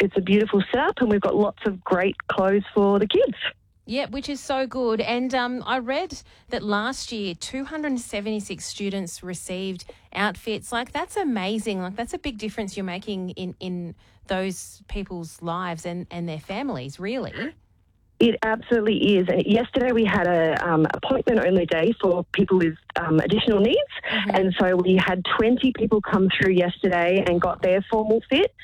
it's a beautiful setup, and we've got lots of great clothes for the kids. Yeah, which is so good. And I read that last year 276 students received outfits. Like, that's amazing. Like, that's a big difference you're making in those people's lives and their families, really. It absolutely is. And yesterday we had a appointment-only day for people with additional needs, and so we had 20 people come through yesterday and got their formal fit.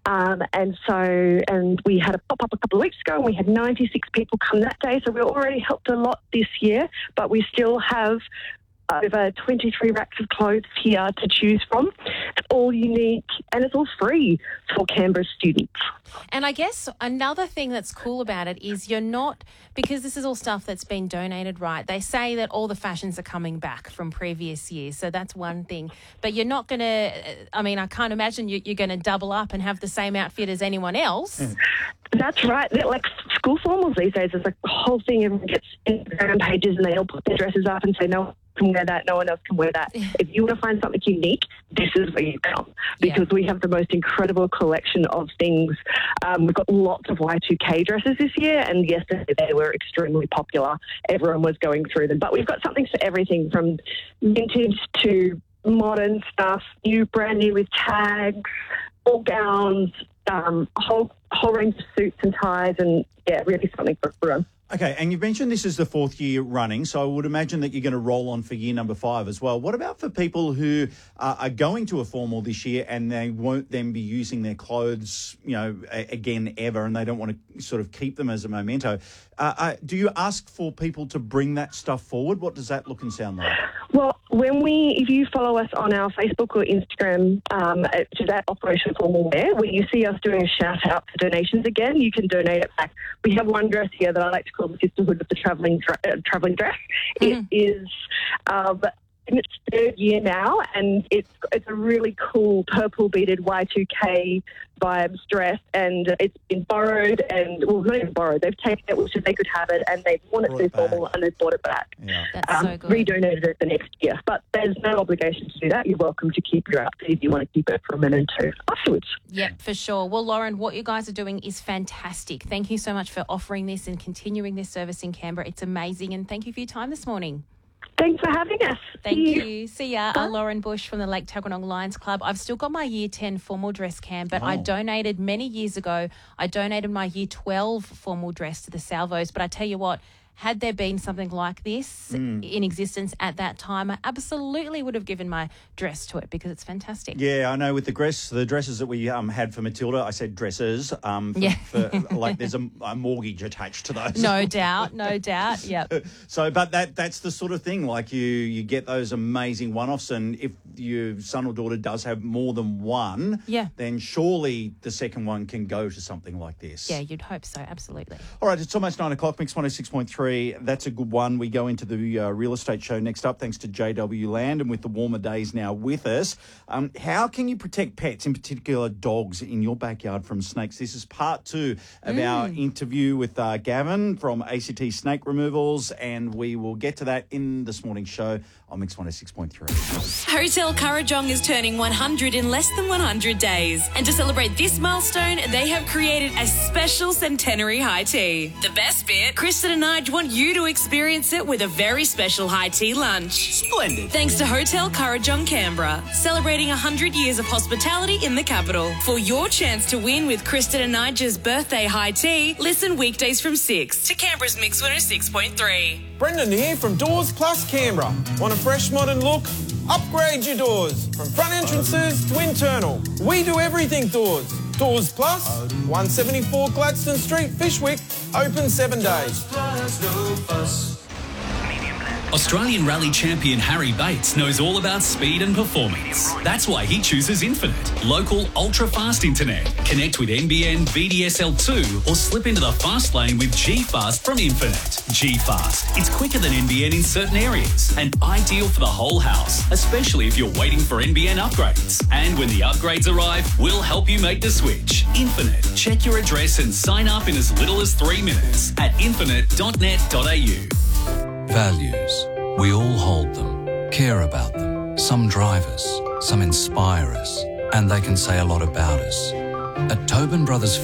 And we had a pop-up a couple of weeks ago, and we had 96 people come that day. So we've already helped a lot this year, but we still have over 23 racks of clothes here to choose from. It's all unique and it's all free for Canberra students. And I guess another thing that's cool about it is you're not, because this is all stuff that's been donated, right? They say that all the fashions are coming back from previous years, so that's one thing. But you're not going to, I mean, I can't imagine you're going to double up and have the same outfit as anyone else. That's right. They're like school formals these days. It's like a whole thing. Everyone gets Instagram pages and they all put their dresses up and say, no one can wear that, no one else can wear that. If you want to find something unique, this is where you come, because we have the most incredible collection of things. We've got lots of Y2K dresses this year, and yesterday they were extremely popular. Everyone was going through them. But we've got something for everything, from vintage to modern stuff, brand new with tags, all gowns, whole range of suits and ties, and really something for everyone. Okay, and you've mentioned this is the fourth year running, so I would imagine that you're going to roll on for year number 5 as well. What about for people who are going to a formal this year and they won't then be using their clothes, again ever, and they don't want to sort of keep them as a memento? Do you ask for people to bring that stuff forward? What does that look and sound like? Well, if you follow us on our Facebook or Instagram, to that Operation Formal Wear, where you see us doing a shout out for donations again, you can donate it back. We have one dress here that I like to call the Sisterhood of the Travelling Dress. It is in its 3rd year now, and it's a really cool purple beaded Y2K vibes dress, and it's been borrowed, and not even borrowed. They've taken it, which is they could have it, and they've worn it to formal, and they've bought it back. Yeah. That's so good. Redonated it the next year, but there's no obligation to do that. You're welcome to keep your outfit if you want to keep it for a minute or two afterwards. Yep, for sure. Well, Lauren, what you guys are doing is fantastic. Thank you so much for offering this and continuing this service in Canberra. It's amazing, and thank you for your time this morning. Thanks for having us. Thank you. See ya. Lauren Bush from the Lake Tuggeranong Lions Club. I've still got my Year 10 formal dress, Cam, but I donated many years ago. I donated my Year 12 formal dress to the Salvos, but I tell you what, had there been something like this in existence at that time, I absolutely would have given my dress to it because it's fantastic. Yeah, I know. With the dresses that we had for Matilda, I said dresses. For like there's a mortgage attached to those. No doubt. Yep. So, but that's the sort of thing. Like you get those amazing one-offs, and if your son or daughter does have more than one, then surely the second one can go to something like this. Yeah, you'd hope so. Absolutely. All right, it's almost 9 o'clock. Mix 106.3. That's a good one. We go into the real estate show next up, thanks to JW Land, and with the warmer days now with us. How can you protect pets, in particular dogs, in your backyard from snakes? This is part 2 of our interview with Gavin from ACT Snake Removals, and we will get to that in this morning's show on Mix 106.3. Hotel Kurrajong is turning 100 in less than 100 days. And to celebrate this milestone, they have created a special centenary high tea. The best bit, Kristen and I want you to experience it with a very special high tea lunch. Splendid. Thanks to Hotel Kurrajong Canberra, celebrating 100 years of hospitality in the capital. For your chance to win with Kristen and Nigel's birthday high tea, listen weekdays from 6 to Canberra's Mix 106.3. Brendan here from Doors Plus Canberra. Want a fresh modern look? Upgrade your doors. From front entrances to internal. We do everything doors. Doors Plus, 174 Gladstone Street, Fishwick, open 7 days. Australian rally champion Harry Bates knows all about speed and performance. That's why he chooses Infinite, local ultra-fast internet. Connect with NBN VDSL2 or slip into the fast lane with G-Fast from Infinite. G-Fast, it's quicker than NBN in certain areas and ideal for the whole house, especially if you're waiting for NBN upgrades. And when the upgrades arrive, we'll help you make the switch. Infinite. Check your address and sign up in as little as 3 minutes at infinite.net.au. Values. We all hold them, care about them. Some drive us, some inspire us, and they can say a lot about us. At Tobin Brothers